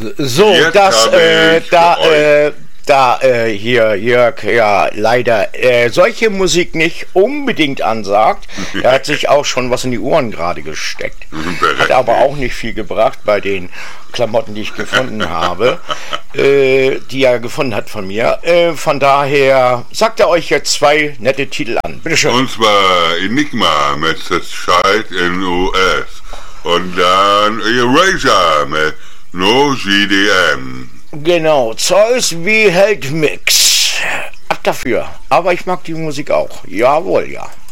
So, Jetzt das, habe ich für hier Jörg ja leider solche Musik nicht unbedingt ansagt. Er hat sich auch schon was in die Ohren gerade gesteckt. Hat aber auch nicht viel gebracht bei den Klamotten, die ich gefunden habe, die er gefunden hat von mir. Von daher sagt er euch jetzt zwei nette Titel an. Bitteschön. Und zwar Enigma mit The Child in US. Und dann Erasure mit No GDM. Genau, Zeus wie Held Mix. Ab dafür. Aber ich mag die Musik auch. Jawohl, ja.